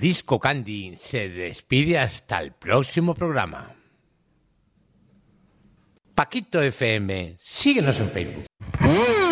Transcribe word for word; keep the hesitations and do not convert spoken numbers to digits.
Disco Candy se despide hasta el próximo programa. Paquito F M, síguenos en Facebook.